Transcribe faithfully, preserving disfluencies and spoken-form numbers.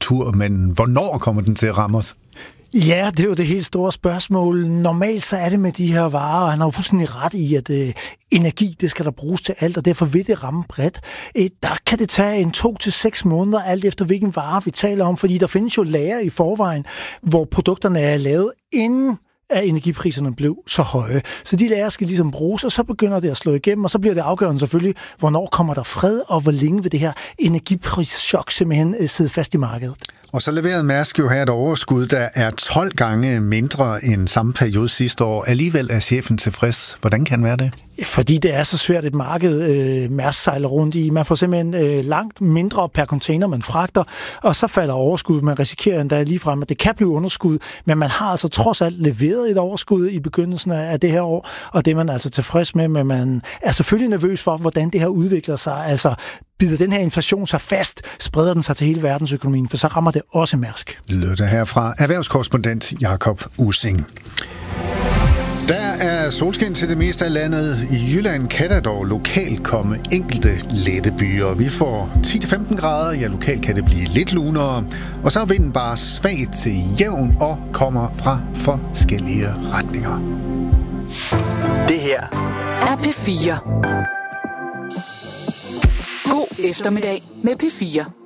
temperatur, men hvornår kommer den til at ramme os? Ja, det er jo det helt store spørgsmål. Normalt så er det med de her varer, og han har jo fuldstændig ret i, at øh, energi, det skal der bruges til alt, og derfor vil det ramme bredt. Øh, der kan det tage en to til seks måneder, alt efter hvilken vare vi taler om, fordi der findes jo lager i forvejen, hvor produkterne er lavet inden at energipriserne blev så høje. Så de lager skal ligesom bruges, og så begynder det at slå igennem, og så bliver det afgørende selvfølgelig, hvornår kommer der fred, og hvor længe vil det her energiprischok simpelthen sidde fast i markedet. Og så leverede Mærsk jo her et overskud, der er tolv gange mindre end samme periode sidste år. Alligevel er chefen tilfreds. Hvordan kan det være det? Fordi det er så svært et marked, øh, Mærsk sejler rundt i. Man får simpelthen øh, langt mindre per container, man fragter, og så falder overskud. Man risikerer endda ligefrem, at det kan blive underskud, men man har altså trods alt leveret et overskud i begyndelsen af det her år, og det er man altså tilfreds med, men man er selvfølgelig nervøs for, hvordan det her udvikler sig. Altså, bider den her inflation sig fast, spreder den sig til hele verdensøkonomien, for så rammer det også Mærsk. Lød det her fra erhvervskorrespondent Jakob Ussing. Der er solskin til det meste af landet. I Jylland kan der dog lokalt komme enkelte lette byer. Vi får ti til femten grader, ja lokalt kan det blive lidt lunere. Og så er vinden bare svag til jævn og kommer fra forskellige retninger. Det her er P fire. God eftermiddag med P fire.